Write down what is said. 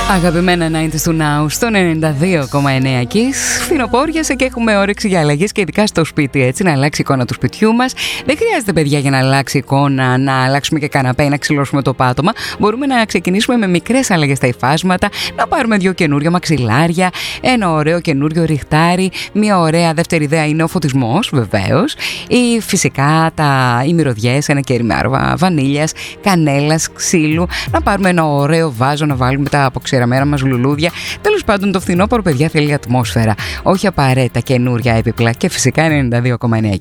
Αγαπημένα 90's του Now στο 92,9 Kiss. Φθινοπόριασε και έχουμε όρεξη για αλλαγές και ειδικά στο σπίτι, έτσι, να αλλάξει η εικόνα του σπιτιού μας. Δεν χρειάζεται, παιδιά, για να αλλάξει η εικόνα να αλλάξουμε και καναπέ ή να ξυλώσουμε το πάτωμα. Μπορούμε να ξεκινήσουμε με μικρές αλλαγές στα υφάσματα, να πάρουμε 2 καινούργια μαξιλάρια, ένα ωραίο καινούριο ριχτάρι. Μια ωραία δεύτερη ιδέα είναι ο φωτισμός, βεβαίως. Ή φυσικά οι μυρωδιές, ένα κέρι με άρβα βανίλιας, κανέλας, ξύλου. Να πάρουμε ένα ωραίο βάζο να βάλουμε τα αποξηραμένα μας λουλούδια. Τέλος πάντων, το φθινόπωρο, παιδιά, θέλει ατμόσφαιρα. Όχι απαραίτητα καινούρια έπιπλα και φυσικά 92,9.